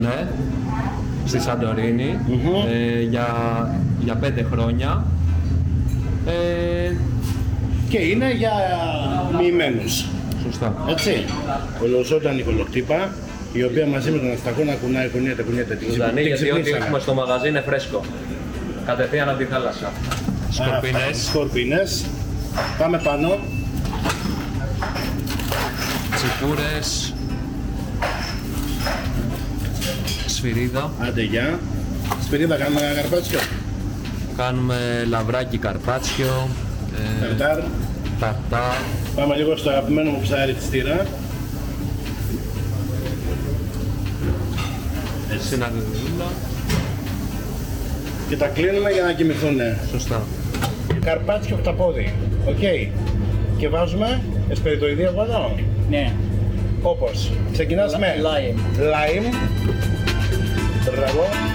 Ναι, στη Σαντορίνη για 5 χρόνια. Και είναι για μοιημένους. Σωστά. Έτσι. Ολοζώντανη κολοκτύπα, η οποία μαζί με τον αστακόνα κουνιέται. Ζωντανή, γιατί ό,τι έχουμε στο μαγαζί είναι φρέσκο. Κατευθείαν από τη θάλασσα. Σκορπίνες. Πάμε πάνω. Τσιπούρες. Σφυρίδα. Άντε γεια. Σφυρίδα κάνουμε ένα καρπάτσιο. Κάνουμε λαβράκι καρπάτσιο. Ταρτάρ. Πάμε λίγο στο αγαπημένο μου ψάρι της τύρα. Συναγωγούλα. Και τα κλείνουμε για να κοιμηθούνε. Σωστά. Καρπάτσιο χταπόδι. Οκ. Και βάζουμε εσπεριτοειδή από εδώ. Ναι. Όπως. Ξεκινάς με Lime. lime. Μπράβο.